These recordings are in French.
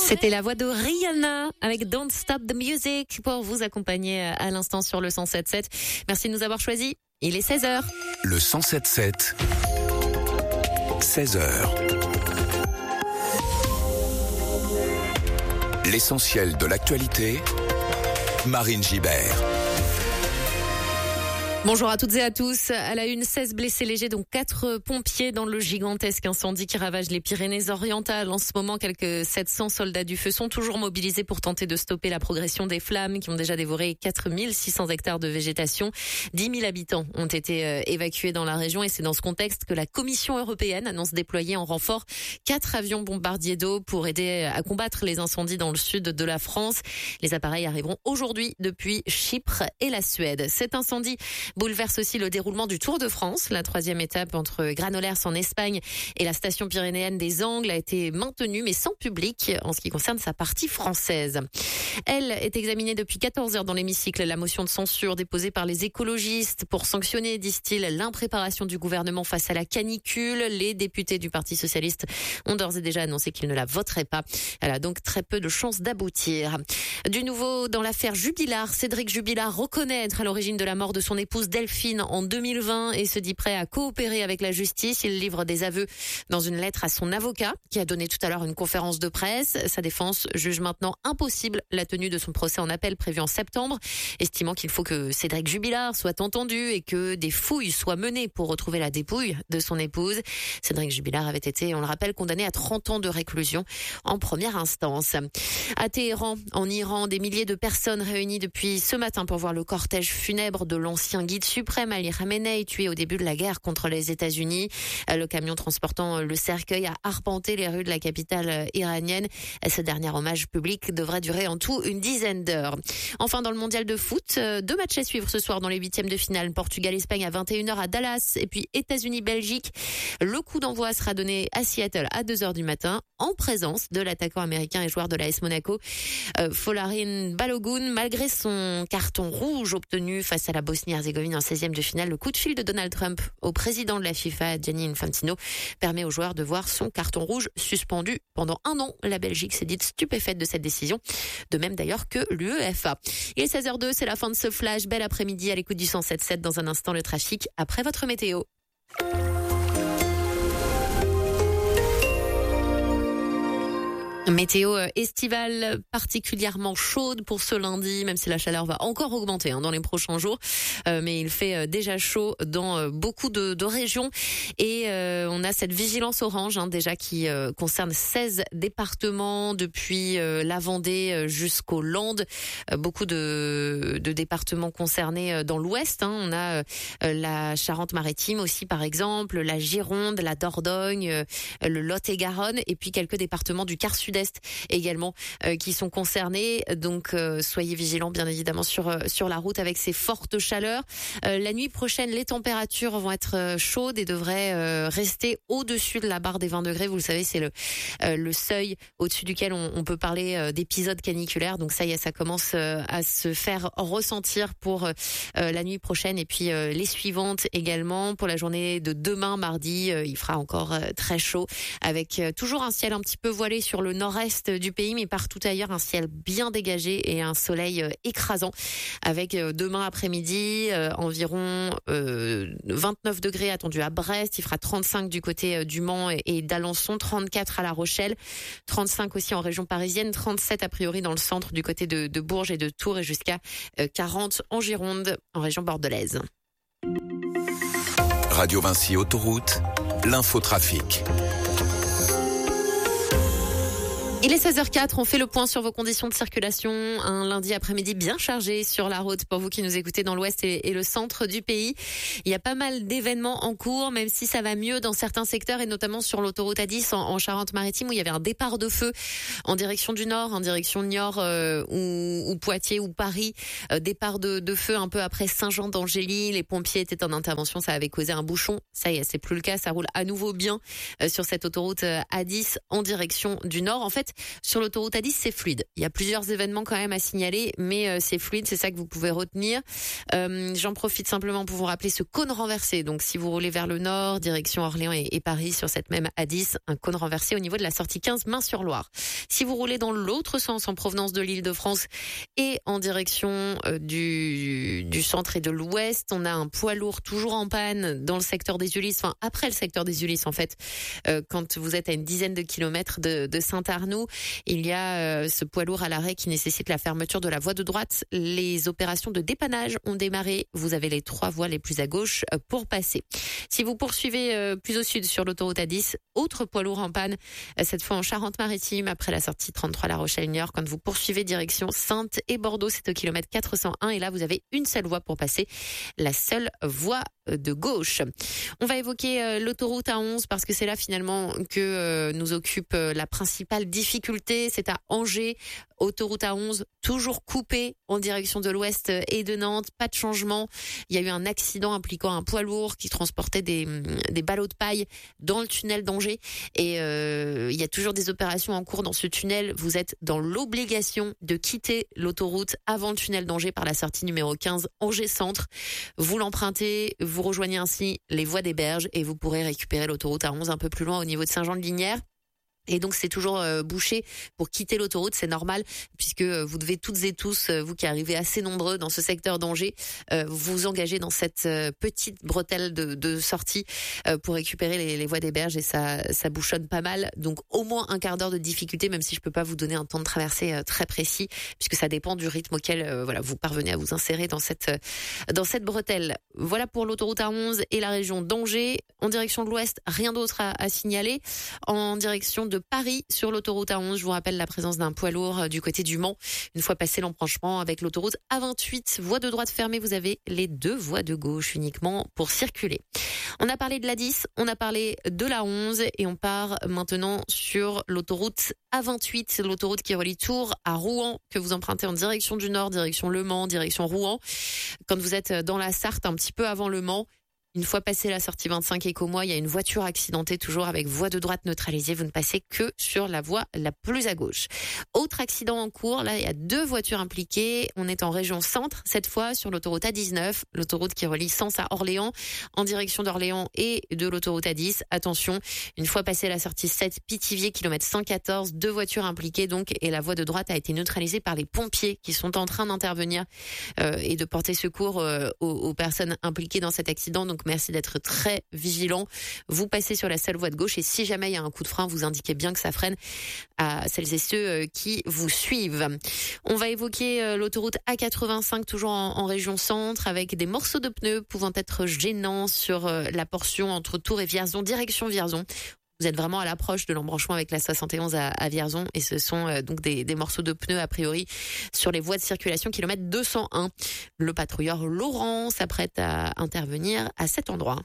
C'était la voix de Rihanna avec Don't Stop the Music pour vous accompagner à l'instant sur le 107.7. Merci de nous avoir choisis. Il est 16h. Le 107.7, 16h. L'essentiel de l'actualité, Marine Gibert. Bonjour à toutes et à tous. À la une, 16 blessés légers, dont 4 pompiers dans le gigantesque incendie qui ravage les Pyrénées-Orientales. En ce moment, quelques 700 soldats du feu sont toujours mobilisés pour tenter de stopper la progression des flammes qui ont déjà dévoré 4600 hectares de végétation. 10 000 habitants ont été évacués dans la région et c'est dans ce contexte que la Commission européenne annonce déployer en renfort 4 avions bombardiers d'eau pour aider à combattre les incendies dans le sud de la France. Les appareils arriveront aujourd'hui depuis Chypre et la Suède. Cet incendie bouleverse aussi le déroulement du Tour de France. La 3e étape entre Granollers en Espagne et la station pyrénéenne des Angles a été maintenue, mais sans public en ce qui concerne sa partie française. Elle est examinée depuis 14 heures dans l'hémicycle. La motion de censure déposée par les écologistes pour sanctionner, disent-ils, l'impréparation du gouvernement face à la canicule. Les députés du Parti socialiste ont d'ores et déjà annoncé qu'ils ne la voteraient pas. Elle a donc très peu de chances d'aboutir. Du nouveau dans l'affaire Jubilard. Cédric Jubilard reconnaît être à l'origine de la mort de son épouse Delphine en 2020 et se dit prêt à coopérer avec la justice. Il livre des aveux dans une lettre à son avocat qui a donné tout à l'heure une conférence de presse. Sa défense juge maintenant impossible la tenue de son procès en appel prévu en septembre, estimant qu'il faut que Cédric Jubilard soit entendu et que des fouilles soient menées pour retrouver la dépouille de son épouse. Cédric Jubilard avait été, on le rappelle, condamné à 30 ans de réclusion en première instance. À Téhéran, en Iran, des milliers de personnes réunies depuis ce matin pour voir le cortège funèbre de l'ancien guide suprême Ali Khamenei, tué au début de la guerre contre les États-Unis. Le camion transportant le cercueil a arpenté les rues de la capitale iranienne. Ce dernier hommage public devrait durer en tout une dizaine d'heures. Enfin, dans le mondial de foot, 2 matchs à suivre ce soir dans les 8e de finale. Portugal-Espagne à 21h à Dallas et puis États-Unis-Belgique. Le coup d'envoi sera donné à Seattle à 2h du matin en présence de l'attaquant américain et joueur de l'AS Monaco, Folarin Balogun. Malgré son carton rouge obtenu face à la Bosnie-Herzégovine en 16e de finale, le coup de fil de Donald Trump au président de la FIFA, Gianni Infantino, permet aux joueurs de voir son carton rouge suspendu pendant 1 an. La Belgique s'est dite stupéfaite de cette décision, de même d'ailleurs que l'UEFA. Il est 16h02, c'est la fin de ce flash. Bel après-midi à l'écoute du 107.7. Dans un instant, le trafic après votre météo. Météo estivale particulièrement chaude pour ce lundi, même si la chaleur va encore augmenter dans les prochains jours. Mais il fait déjà chaud dans beaucoup de régions. Et on a cette vigilance orange déjà qui concerne 16 départements depuis la Vendée jusqu'aux Landes. Beaucoup de départements concernés dans l'ouest. On a la Charente-Maritime aussi par exemple, la Gironde, la Dordogne, le Lot-et-Garonne et puis quelques départements du quart sud-est également qui sont concernés. Donc soyez vigilants bien évidemment sur la route avec ces fortes chaleurs. La nuit prochaine, les températures vont être chaudes et devraient rester au-dessus de la barre des 20 degrés. Vous le savez, c'est le seuil au-dessus duquel on peut parler d'épisodes caniculaires. Donc ça y est, ça commence à se faire ressentir pour la nuit prochaine et puis les suivantes également. Pour la journée de demain, mardi, il fera encore très chaud avec toujours un ciel un petit peu voilé sur le nord-est du pays, mais partout ailleurs un ciel bien dégagé et un soleil écrasant avec demain après-midi environ 29 degrés attendus à Brest. Il fera 35 du côté du Mans et d'Alençon, 34 à La Rochelle, 35 aussi en région parisienne, 37 a priori dans le centre du côté de Bourges et de Tours et jusqu'à 40 en Gironde en région bordelaise. Radio Vinci Autoroute, l'infotrafic. Il est 16h04, on fait le point sur vos conditions de circulation. Un lundi après-midi bien chargé sur la route pour vous qui nous écoutez dans l'ouest et le centre du pays. Il y a pas mal d'événements en cours, même si ça va mieux dans certains secteurs et notamment sur l'autoroute A10 en Charente-Maritime où il y avait un départ de feu en direction du nord, en direction de Niort ou Poitiers ou Paris. Départ de feu un peu après Saint-Jean d'Angély. Les pompiers étaient en intervention, ça avait causé un bouchon. Ça y est, c'est plus le cas, ça roule à nouveau bien sur cette autoroute A10 en direction du nord. En fait, Sur l'autoroute A10, c'est fluide. Il y a plusieurs événements quand même à signaler, mais c'est fluide, c'est ça que vous pouvez retenir. J'en profite simplement pour vous rappeler ce cône renversé. Donc si vous roulez vers le nord, direction Orléans et Paris sur cette même A10, un cône renversé au niveau de la sortie 15 Main-sur-Loire. Si vous roulez dans l'autre sens en provenance de l'Île-de-France et en direction du centre et de l'ouest, on a un poids lourd toujours en panne dans le secteur des Ulysses, enfin après le secteur des Ulysses en fait, quand vous êtes à une dizaine de kilomètres de Saint-Arnoux, il y a ce poids lourd à l'arrêt qui nécessite la fermeture de la voie de droite. Les opérations de dépannage ont démarré. Vous avez les 3 voies les plus à gauche pour passer. Si vous poursuivez plus au sud sur l'autoroute A10, autre poids lourd en panne, cette fois en Charente-Maritime, après la sortie 33 La Rochelle-Niort, quand vous poursuivez direction Saintes et Bordeaux, c'est au kilomètre 401 et là vous avez une seule voie pour passer, la seule voie de gauche. On va évoquer l'autoroute A11 parce que c'est là finalement que nous occupe la principale difficulté, c'est à Angers. Autoroute A11, toujours coupée en direction de l'ouest et de Nantes, pas de changement. Il y a eu un accident impliquant un poids lourd qui transportait des ballots de paille dans le tunnel d'Angers et il y a toujours des opérations en cours dans ce tunnel. Vous êtes dans l'obligation de quitter l'autoroute avant le tunnel d'Angers par la sortie numéro 15 Angers Centre. Vous l'empruntez, vous rejoignez ainsi les voies des Berges et vous pourrez récupérer l'autoroute A11 un peu plus loin au niveau de Saint-Jean-de-Lignières. Et donc c'est toujours bouché pour quitter l'autoroute, c'est normal puisque vous devez toutes et tous, vous qui arrivez assez nombreux dans ce secteur d'Angers, vous engager dans cette petite bretelle de sortie pour récupérer les voies des Berges et ça bouchonne pas mal. Donc au moins un quart d'heure de difficulté, même si je peux pas vous donner un temps de traversée très précis puisque ça dépend du rythme auquel vous parvenez à vous insérer dans cette bretelle. Voilà pour l'autoroute A11 et la région d'Angers. En direction de l'ouest, rien d'autre à signaler. En direction de Paris sur l'autoroute A11, je vous rappelle la présence d'un poids lourd du côté du Mans. Une fois passé l'embranchement avec l'autoroute A28, voie de droite fermée, vous avez les 2 voies de gauche uniquement pour circuler. On a parlé de la 10, on a parlé de la 11 et on part maintenant sur l'autoroute A28, l'autoroute qui relie Tours à Rouen, que vous empruntez en direction du nord, direction Le Mans, direction Rouen. Quand vous êtes dans la Sarthe, un petit peu avant Le Mans, une fois passé la sortie 25 Écomois, il y a une voiture accidentée toujours avec voie de droite neutralisée. Vous ne passez que sur la voie la plus à gauche. Autre accident en cours, là il y a 2 voitures impliquées. On est en région centre, cette fois sur l'autoroute A19, l'autoroute qui relie Sens à Orléans, en direction d'Orléans et de l'autoroute A10. Attention, une fois passé la sortie 7 Pithiviers, kilomètre 114, 2 voitures impliquées donc et la voie de droite a été neutralisée par les pompiers qui sont en train d'intervenir et de porter secours aux personnes impliquées dans cet accident. Donc merci d'être très vigilant. Vous passez sur la seule voie de gauche et si jamais il y a un coup de frein, vous indiquez bien que ça freine à celles et ceux qui vous suivent. On va évoquer l'autoroute A85 toujours en région centre avec des morceaux de pneus pouvant être gênants sur la portion entre Tours et Vierzon, direction Vierzon. Vous êtes vraiment à l'approche de l'embranchement avec la 71 à Vierzon et ce sont donc des morceaux de pneus a priori sur les voies de circulation kilomètre 201. Le patrouilleur Laurent s'apprête à intervenir à cet endroit.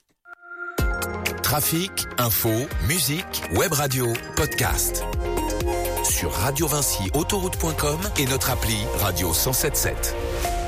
Trafic, info, musique, web radio, podcast. Sur Radio Vinci Autoroute.com et notre appli Radio 107.7.